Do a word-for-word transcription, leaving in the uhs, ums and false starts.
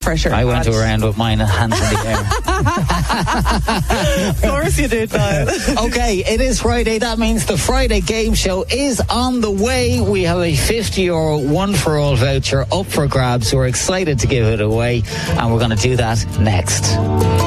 for sure. I went God. around with mine hands in the air. Of course you did, Niall. Okay, it is Friday. That means the Friday game show is on the way. We have a fifty euro one for all voucher up for grabs. We're excited to give it away, and we're going to do that next.